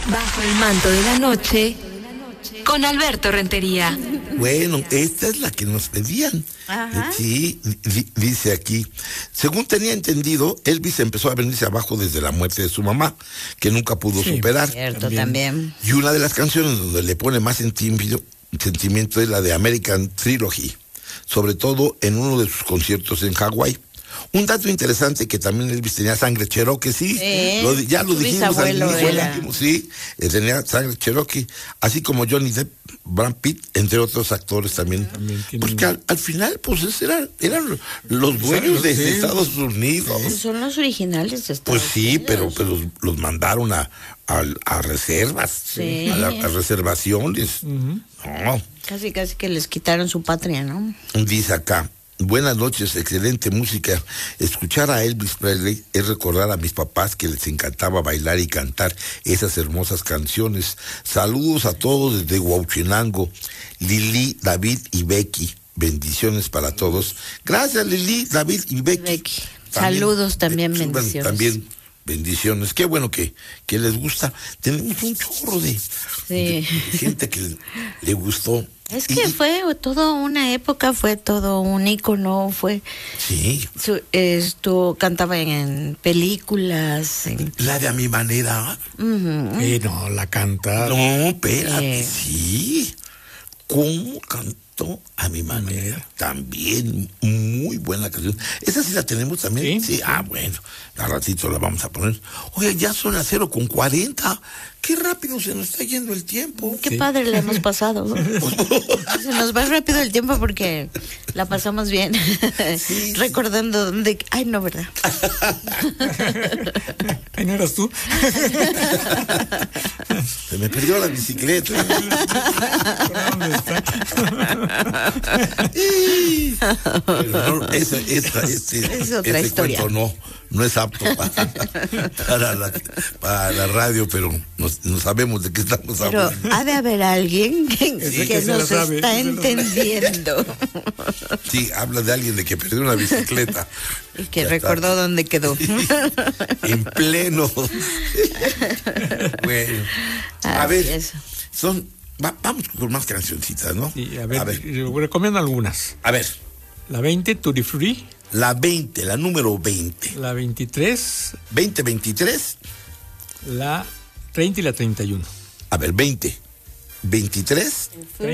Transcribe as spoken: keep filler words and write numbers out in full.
Bajo el manto de la noche, con Alberto Rentería. Bueno, esta es la que nos pedían. Ajá. Sí, di- dice aquí. Según tenía entendido, Elvis empezó a venirse abajo desde la muerte de su mamá, que nunca pudo Sí, superar. Cierto, también. Y una de las canciones donde le pone más sentimiento, sentimiento es la de American Trilogy, sobre todo en uno de sus conciertos en Hawái. Un dato interesante, que también Elvis tenía sangre Cherokee, sí, Sí, lo di- ya lo su dijimos al bisabuelo inicio, era. lo dijimos, sí, eh, tenía sangre Cherokee, así como Johnny Depp, Brad Pitt, entre otros actores también, También tienen- porque al, al final, pues esos eran, eran los dueños de, de Sí. Estados Unidos. Pues son los originales de Estados Pues sí, Unidos. pero, pero los, los mandaron a, a, a reservas, Sí. a, la- a reservaciones. Ujú. No, Casi, casi que les quitaron su patria, ¿no? dice acá. Buenas noches, excelente música. Escuchar a Elvis Presley es recordar a mis papás que les encantaba bailar y cantar esas hermosas canciones. Saludos a todos desde Huauchinango, Lili, David y Becky. Bendiciones para todos. Gracias, Lili, David y Becky. Becky. Saludos también, eh, suban bendiciones. También bendiciones. Qué bueno que, que les gusta. Tenemos un chorro de, de gente que le, le gustó. Es que Y- fue toda una época, fue todo un ícono, fue... Sí, Su, esto cantaba en, en películas. En, la de A Mi Manera. Ujú. Eh, no, la canta. No, espérate, Eh. sí. ¿Cómo cantó A Mi Manera? También, muy buena canción. Esa sí la tenemos también. Sí. Sí, ah, bueno, al ratito la vamos a poner. Oye, ya son las cero con cuarenta. Qué rápido se nos está yendo el tiempo. Qué Sí. padre le hemos pasado. Se nos va rápido el tiempo porque la pasamos bien. Sí, Recordando dónde... Ay, no, ¿verdad? Ay, ¿no eras tú? Se me perdió la bicicleta. ¿Dónde está? Pero no, esa, esa, este, Es otra este historia. cuento no, no es apto para, para, la, para la radio, pero nos, no sabemos de qué estamos Pero hablando. ha de haber alguien que, Ese que que se la nos sabe, está ese se la sabe. entendiendo Sí, habla de alguien de que perdió una bicicleta. y que Ya recordó está. dónde quedó. En pleno. Bueno, a Así ver, es. son, va- vamos con más cancioncitas, ¿no? Sí, a ver, a ver, yo recomiendo algunas. a ver, La veinte, Tutti Frutti. la veinte, la número veinte. La veintitrés, veinte veintitrés, la treinta y la treinta y uno. a ver, veinte, veintitrés.